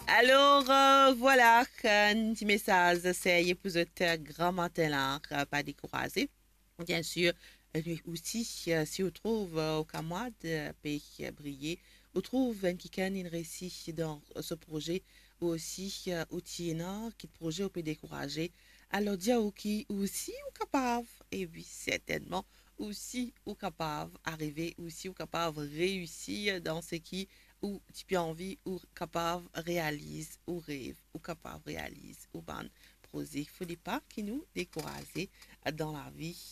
Alors, voilà, un petit message, c'est pour votre grand matin, pas découragé. Bien sûr, lui aussi, si on trouve au Cameroun de pays briller, on trouve un qui une réussi dans ce projet, ou aussi, outil qui projet on peut décourager. Alors, dire qui aussi ou capable, et oui, certainement, aussi ou capable, arriver, aussi ou capable, réussir dans ce qui ou tu peux envie ou capable réalise ou rêve ou capable réalise ou ban projet. Il faut pas qui nous décourager dans la vie